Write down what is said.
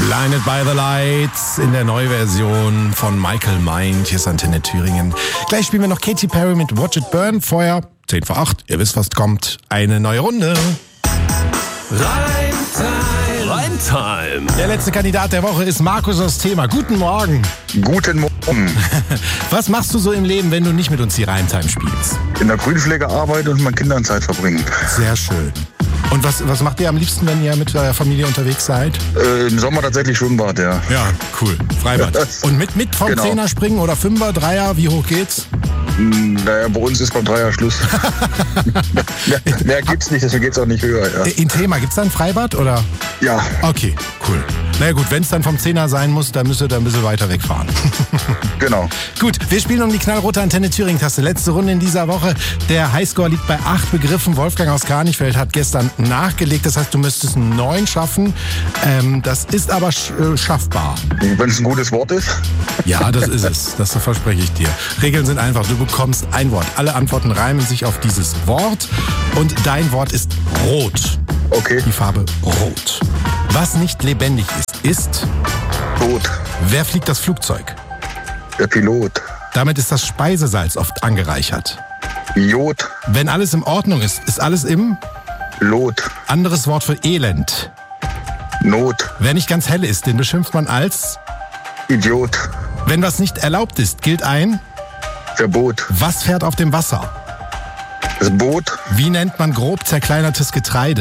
Blinded by the Lights in der Neuversion von Michael Mind. Hier ist Antenne Thüringen. Gleich spielen wir noch Katy Perry mit Watch It Burn. Vorher 10 vor 8. Ihr wisst, was kommt. Eine neue Runde. Rhymtime. Der letzte Kandidat der Woche ist Markus aus Thema. Guten Morgen. Guten Morgen. Was machst du so im Leben, wenn du nicht mit uns die Rhymtime spielst? In der Grünpflege arbeiten und mit Kindern Zeit verbringen. Sehr schön. Und was macht ihr am liebsten, wenn ihr mit eurer Familie unterwegs seid? Im Sommer tatsächlich Schwimmbad, ja. Ja, cool. Freibad. Und mit vom Genau. Zehner springen oder Fünfer, Dreier, wie hoch geht's? Naja, bei uns ist beim Dreier Schluss. Mehr gibt's nicht, deswegen geht's auch nicht höher. Ja. In Thema, gibt's da ein Freibad oder? Ja. Okay, cool. Na ja, gut, wenn es dann vom Zehner sein muss, dann müsst ihr da ein bisschen weiter wegfahren. Genau. Gut, wir spielen um die knallrote Antenne Thüringen-Taste. Letzte Runde in dieser Woche. Der Highscore liegt bei 8 Begriffen. Wolfgang aus Kranichfeld hat gestern nachgelegt. Das heißt, du müsstest 9 schaffen. Das ist aber schaffbar. Wenn es ein gutes Wort ist. Ja, das ist es. Das verspreche ich dir. Regeln sind einfach. Du bekommst ein Wort. Alle Antworten reimen sich auf dieses Wort. Und dein Wort ist rot. Okay. Die Farbe rot. Was nicht lebendig ist Tot. Wer fliegt das Flugzeug? Der Pilot. Damit ist das Speisesalz oft angereichert. Jod. Wenn alles in Ordnung ist, ist alles im Lot. anderes Wort für Elend. Not. Wer nicht ganz hell ist, den beschimpft man als Idiot. wenn was nicht erlaubt ist, gilt ein Verbot. was fährt auf dem Wasser? Das Boot. Wie nennt man grob zerkleinertes Getreide?